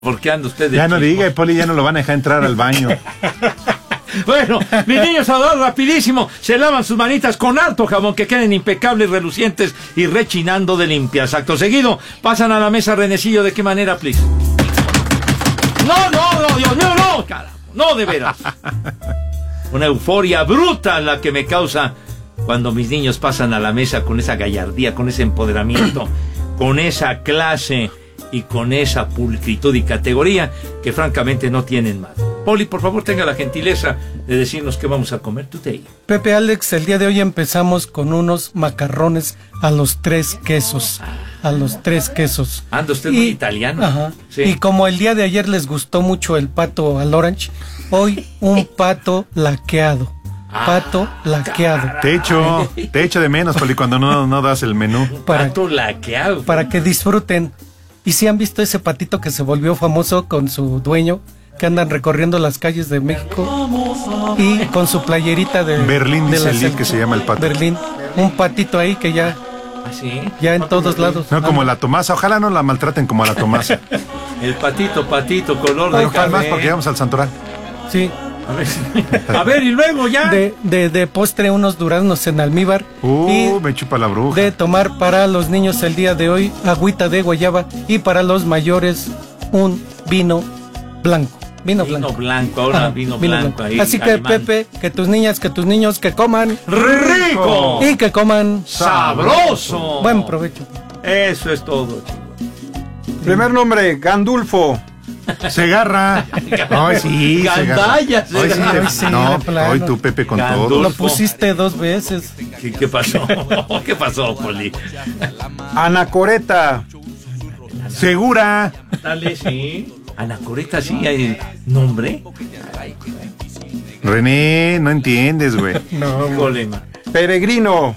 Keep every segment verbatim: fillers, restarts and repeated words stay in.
¿Por qué anda usted de Ya no chismo? diga, Poli, ya no lo van a dejar entrar al baño. Bueno, mis niños adorados, rapidísimo, se lavan sus manitas con harto jabón, que queden impecables, relucientes y rechinando de limpias. Acto seguido, pasan a la mesa. Renecillo, ¿de qué manera, please? No, no, no, Dios mío, no, carajo, no, de veras. Una euforia bruta la que me causa cuando mis niños pasan a la mesa con esa gallardía, con ese empoderamiento, con esa clase y con esa pulcritud y categoría que francamente no tienen más. Poli, por favor, tenga la gentileza de decirnos qué vamos a comer today. Pepe, Alex, el día de hoy empezamos con unos macarrones a los tres quesos. A los tres quesos. Anda usted muy italiano. Ajá. Sí. Y como el día de ayer les gustó mucho el pato al orange, hoy un pato laqueado. Pato Ah, laqueado. Te echo, te echo de menos, Poli, cuando no, no das el menú. Para, Pato laqueado. para que disfruten. ¿Y si han visto ese patito que se volvió famoso con su dueño, que andan recorriendo las calles de México y con su playerita de Berlín, de dice la el Lid, sel- que se llama el pato. Berlín, un patito ahí que ya, ¿Ah, sí? ya en todos lados. No como la Tomasa, ojalá no la maltraten como a la Tomasa. El patito, patito, color de Ojalá más café. porque vamos al Santoral. Sí, A ver, a ver, y luego ya. de, de, de postre unos duraznos en almíbar Uh, y me chupa la bruja. de tomar para los niños el día de hoy agüita de guayaba y para los mayores un vino blanco. Vino, Vino blanco. blanco, ahora Ajá, vino, blanco. Ahí, Así que alemán. Pepe, que tus niñas, que tus niños que coman ¡Rico! y que coman ¡Sabroso! buen provecho. Eso es todo, chicos. Primer nombre, Gandulfo. Segarra. Ay, sí, Gandaya, Segarra. Hoy sí, Segarra. te- Sí, no, de plano. hoy tú, Pepe, con Gandul- todo. Lo pusiste dos veces. ¿Qué, qué pasó? ¿Qué pasó, Poli? Anacoreta. Segura. Dale, sí. Anacoreta, sí, hay nombre. René, no entiendes, güey. No, Colema. Peregrino.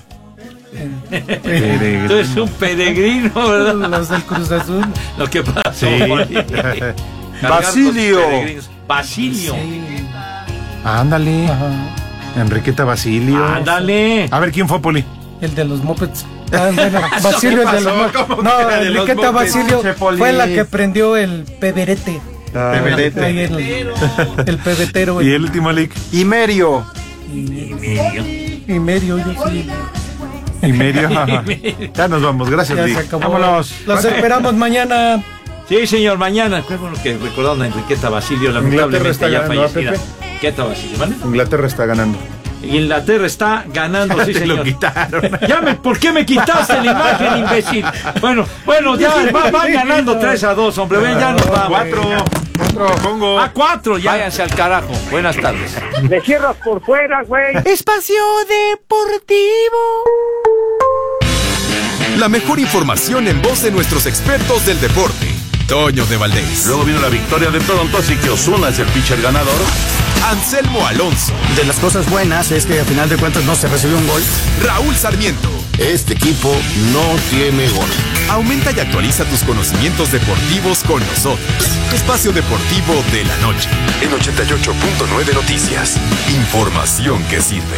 Tú eres un peregrino, ¿verdad? los del Cruz Azul. Lo que pasó, Sí. Poli. Cargar Basilio. los peregrinos. Basilio. Sí. Ándale. Ajá. Enriqueta Basilio. Ándale. A ver, ¿quién fue, Poli? El de los mopeds. Ah, bueno, Basilio, el de los pasó? mopeds. ¿Cómo No, que era de los Enriqueta mopeds? Basilio Che, Poli. fue la que prendió el peberete. Peberete. Ahí el, el pebetero. Y el último, Lick. Imerio. Y medio. Y medio, yo sí. Y medio. Ya nos vamos. Gracias, Ya se Lick. acabó. Vámonos. Los esperamos mañana. Sí, señor, mañana. Qué bueno que recordaron a Enriqueta Basilio, Inglaterra lamentablemente está ya ganando, ¿ah, fallecida. Pepe? Enriqueta Basilio, ¿vale? Inglaterra está ganando. Inglaterra está ganando, sí, Te señor. lo quitaron. Ya me, ¿por qué me quitaste la imagen, imbécil? Bueno, bueno, ya va, van ganando tres a dos, hombre. Ven, ya nos vamos. Cuatro. Cuatro. Pongo. A cuatro, ya váyanse al carajo. Buenas tardes. Le cierras por fuera, güey. Espacio Deportivo. La mejor información en voz de nuestros expertos del deporte. Toño de Valdés, Luego vino la victoria de Toronto, así que Ozuna es el pitcher ganador. Anselmo Alonso, De las cosas buenas es que a final de cuentas no se recibió un gol. Raúl Sarmiento. Este equipo no tiene gol. Aumenta y actualiza tus conocimientos deportivos con nosotros. Espacio Deportivo de la Noche. En ochenta y ocho punto nueve Noticias. Información que sirve.